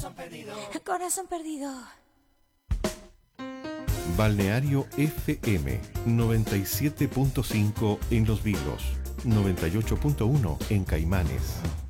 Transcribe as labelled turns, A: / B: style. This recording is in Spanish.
A: Corazón perdido.
B: Balneario FM 97.5 en Los Vilos, 98.1 en Caimanes.